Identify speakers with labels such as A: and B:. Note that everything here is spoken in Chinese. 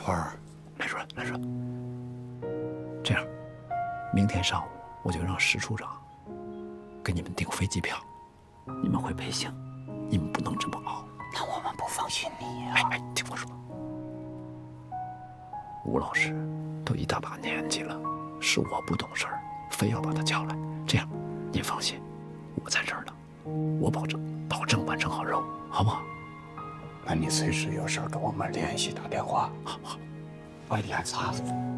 A: 川儿，
B: 来顺，这样，明天上午我就让石处长给你们订飞机票，你们回北京，你们不能这么熬。
C: 那我们不放心你呀。
B: 哎，听我说，吴老师都一大把年纪了，是我不懂事儿，非要把他叫来。这样，您放心，我在这儿呢，我保证完成好任务，好不好？
C: 那你随时有事跟我们联系，打电话。
B: 好。
C: 把脸擦擦。